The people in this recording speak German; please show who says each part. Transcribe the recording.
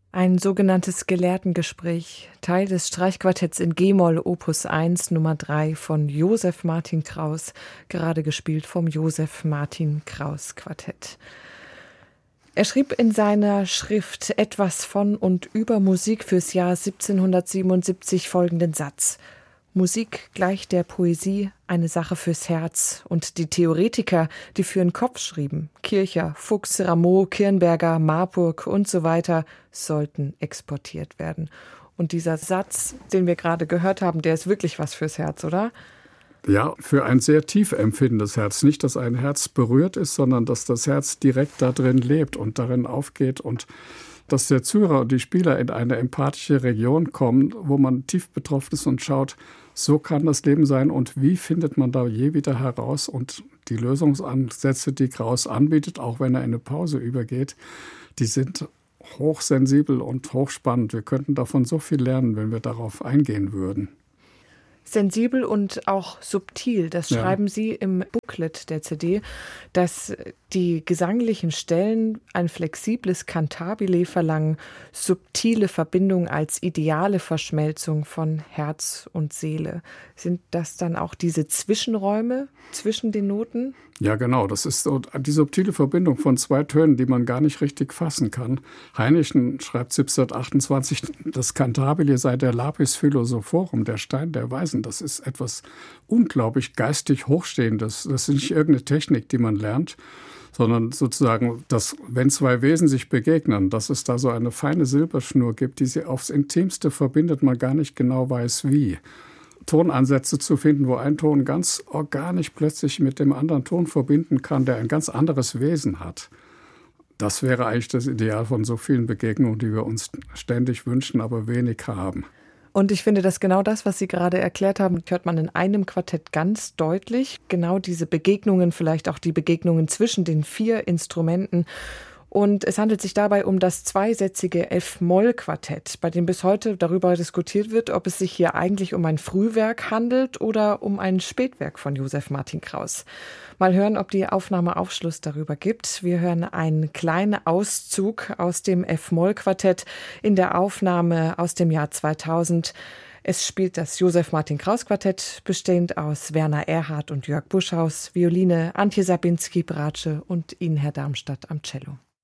Speaker 1: Ein sogenanntes Gelehrtengespräch, Teil des Streichquartetts in G-Moll Opus 1 Nummer 3 von Josef Martin Kraus, gerade gespielt vom Josef Martin Kraus Quartett. Er schrieb in seiner Schrift Etwas von und über Musik fürs Jahr 1777 folgenden Satz: Musik gleich der Poesie, eine Sache fürs Herz. Und die Theoretiker, die für den Kopf schrieben, Kircher, Fuchs, Rameau, Kirnberger, Marburg und so weiter, sollten exportiert werden. Und dieser Satz, den wir gerade gehört haben, der ist wirklich was fürs Herz, oder?
Speaker 2: Ja, für ein sehr tief empfindendes Herz. Nicht, dass ein Herz berührt ist, sondern dass das Herz direkt da drin lebt und darin aufgeht und dass der Zuhörer und die Spieler in eine empathische Region kommen, wo man tief betroffen ist und schaut, so kann das Leben sein und wie findet man da je wieder heraus. Und die Lösungsansätze, die Kraus anbietet, auch wenn er in eine Pause übergeht, die sind hochsensibel und hochspannend. Wir könnten davon so viel lernen, wenn wir darauf eingehen würden.
Speaker 1: Sensibel und auch subtil, das schreiben Sie im Booklet der CD, dass die gesanglichen Stellen ein flexibles Cantabile verlangen, subtile Verbindung als ideale Verschmelzung von Herz und Seele. Sind das dann auch diese Zwischenräume zwischen den Noten?
Speaker 2: Ja, genau. Das ist so die subtile Verbindung von zwei Tönen, die man gar nicht richtig fassen kann. Heinichen schreibt 1728, das Cantabile sei der Lapis Philosophorum, der Stein der Weisen. Das ist etwas unglaublich geistig Hochstehendes. Das ist nicht irgendeine Technik, die man lernt, sondern sozusagen, dass, wenn zwei Wesen sich begegnen, dass es da so eine feine Silberschnur gibt, die sie aufs Intimste verbindet, man gar nicht genau weiß wie. Tonansätze zu finden, wo ein Ton ganz organisch plötzlich mit dem anderen Ton verbinden kann, der ein ganz anderes Wesen hat. Das wäre eigentlich das Ideal von so vielen Begegnungen, die wir uns ständig wünschen, aber wenig haben.
Speaker 1: Und ich finde, dass genau das, was Sie gerade erklärt haben, hört man in einem Quartett ganz deutlich. Genau diese Begegnungen, vielleicht auch die Begegnungen zwischen den 4 Instrumenten. Und es handelt sich dabei um das zweisätzige F-Moll-Quartett, bei dem bis heute darüber diskutiert wird, ob es sich hier eigentlich um ein Frühwerk handelt oder um ein Spätwerk von Josef Martin Kraus. Mal hören, ob die Aufnahme Aufschluss darüber gibt. Wir hören einen kleinen Auszug aus dem F-Moll-Quartett in der Aufnahme aus dem Jahr 2000. Es spielt das Josef Martin Kraus Quartett, bestehend aus Werner Erhardt und Jörg Buschhaus, Violine Antje Sabinski-Bratsche und Ihnen Herr Darmstadt am Cello.